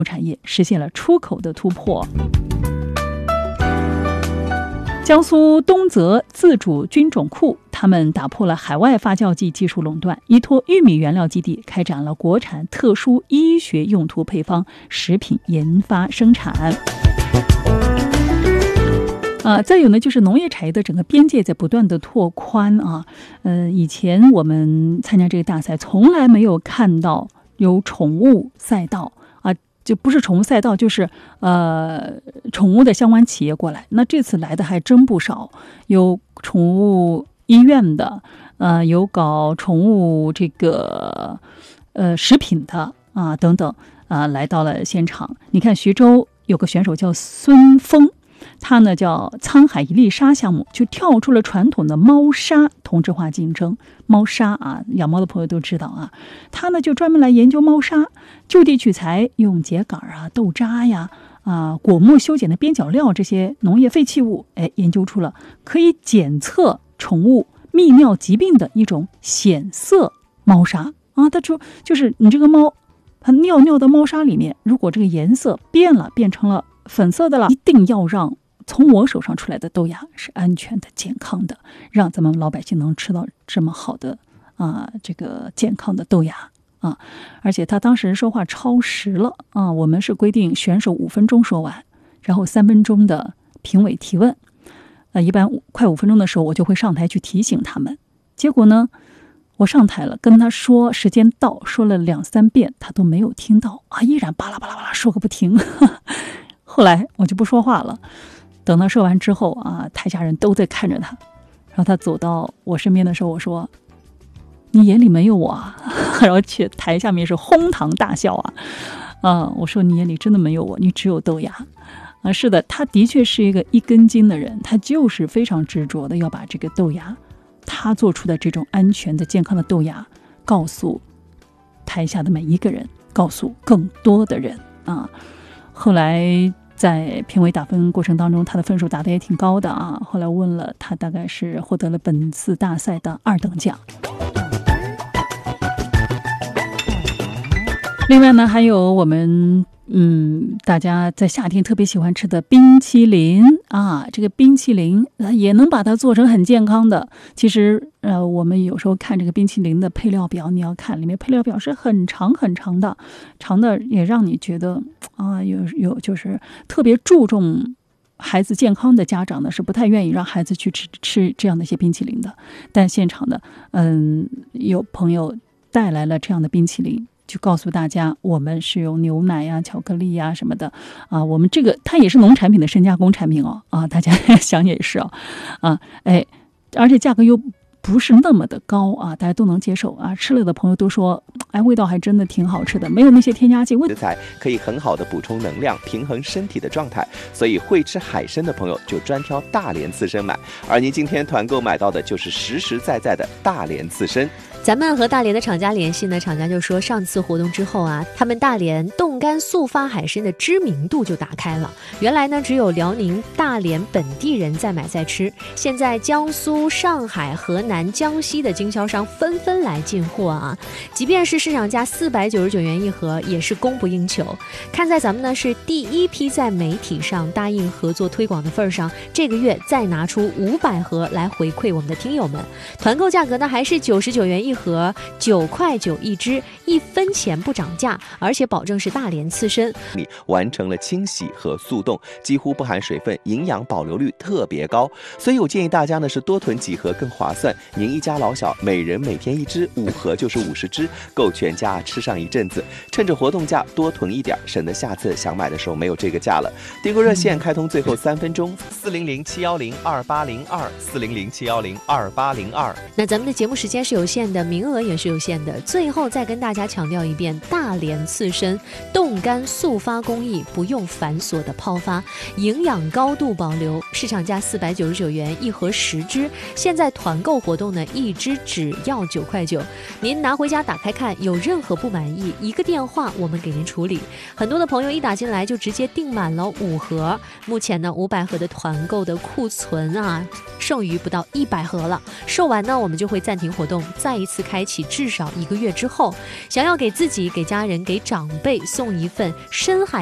产业实现了出口的突破。江苏东泽自主菌种库，他们打破了海外发酵剂技术垄断，依托玉米原料基地开展了国产特殊医学用途配方食品研发生产。再有呢，就是农业产业的整个边界在不断的拓宽啊。以前我们参加这个大赛，从来没有看到有宠物赛道啊，就不是宠物赛道，就是宠物的相关企业过来。那这次来的还真不少，有宠物医院的，有搞宠物这个食品的啊等等啊，来到了现场。你看徐州有个选手叫孙峰。他呢叫沧海一粒沙项目，就跳出了传统的猫砂同质化竞争。猫砂啊，养猫的朋友都知道啊。他呢就专门来研究猫砂，就地取材，用秸秆啊、豆渣呀、果木修剪的边角料这些农业废弃物，研究出了可以检测宠物泌尿疾病的一种显色猫砂啊。他说，就是你这个猫，它尿尿的猫砂里面，如果这个颜色变了，变成了粉色的了，一定要让从我手上出来的豆芽是安全的、健康的，让咱们老百姓能吃到这么好的这个健康的豆芽啊！而且他当时说话超时了啊，我们是规定选手5分钟说完，然后3分钟的评委提问。一般快5分钟的时候，我就会上台去提醒他们。结果呢，我上台了，跟他说时间到，说了2、3遍，他都没有听到啊，依然巴拉巴拉巴拉说个不停。后来我就不说话了，等他说完之后啊，台下人都在看着他，然后他走到我身边的时候，我说：“你眼里没有我啊？”然后去台下面是哄堂大笑啊。我说：“你眼里真的没有我，你只有豆芽。”是的，他的确是一个一根筋的人，他就是非常执着的要把这个豆芽，他做出的这种安全的、健康的豆芽，告诉台下的每一个人，告诉更多的人啊。后来在评委打分过程当中，他的分数打得也挺高的啊。后来问了他，大概是获得了本次大赛的2等奖。另外呢，还有我们大家在夏天特别喜欢吃的冰淇淋啊，这个冰淇淋也能把它做成很健康的。其实我们有时候看这个冰淇淋的配料表，你要看里面配料表是很长很长的，长的也让你觉得有就是特别注重孩子健康的家长呢，是不太愿意让孩子去吃这样的一些冰淇淋的。但现场的有朋友带来了这样的冰淇淋，就告诉大家，我们是用牛奶呀、巧克力呀什么的啊，我们这个它也是农产品的深加工产品大家想也是而且价格又不是那么的高啊，大家都能接受啊。吃了的朋友都说，味道还真的挺好吃的，没有那些添加剂。 食材可以很好的补充能量，平衡身体的状态，所以会吃海参的朋友就专挑大连刺身买。而您今天团购买到的就是实实在在的大连刺身。 咱们和大连的厂家联系呢，厂家就说上次活动之后啊，他们大连冻干速发海参的知名度就打开了。原来呢，只有辽宁大连本地人在买在吃，现在江苏、上海、河南、江西的经销商纷纷来进货啊。即便是市场价499元一盒，也是供不应求。看在咱们呢是第一批在媒体上答应合作推广的份上，这个月再拿出500盒来回馈我们的听友们。团购价格呢还是99元一盒，9块9一只，1分钱不涨价，而且保证是大连刺身。 你完成了清洗和速冻，几乎不含水分，营养保留率特别高，所以我建议大家呢是多囤几盒更划算。您一家老小每人每天1只，5盒就是50只，够全家吃上一阵子。趁着活动价多囤一点，省得下次想买的时候没有这个价了。订购热线开通最后3分钟，400-710-2802，400-710-2802。 那咱们的节目时间是有限的，名额也是有限的。最后再跟大家强调一遍，大连刺身冻干速发工艺，不用繁琐的泡发，营养高度保留，市场价499元一盒10只，现在团购活动呢，1只只要9块9。您拿回家打开看，有任何不满意，一个电话我们给您处理。很多的朋友一打进来就直接订满了5盒，目前呢500盒的团购的库存啊，剩余不到100盒了。售完呢，我们就会暂停活动，再一次次开启至少1个月之后，想要给自己、给家人、给长辈送一份深海